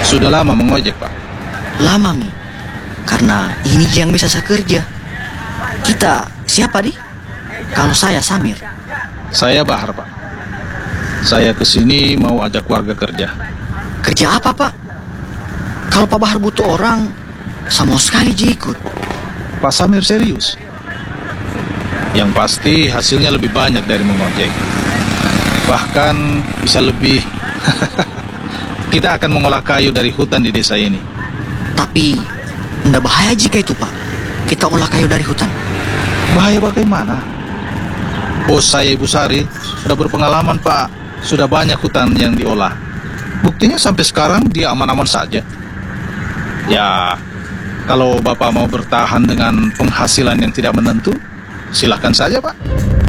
Sudah lama mengojek, Pak. Lama, Mi. Karena ini yang bisa saya kerja. Kita siapa, Di? Kalau saya Samir. Saya Bahar, Pak. Saya kesini mau ajak warga kerja. Kerja apa, Pak? Kalau Pak Bahar butuh orang, sama sekali Ji ikut. Pak Samir serius. Yang pasti hasilnya lebih banyak dari mengojek. Bahkan bisa lebih. Kita akan mengolah kayu dari hutan di desa ini. Tapi, enggak bahaya jika itu, Pak. Kita olah kayu dari hutan. Bahaya bagaimana? Bos saya Ibu Sari sudah berpengalaman, Pak. Sudah banyak hutan yang diolah. Buktinya sampai sekarang dia aman-aman saja. Ya, kalau Bapak mau bertahan dengan penghasilan yang tidak menentu, silakan saja, Pak.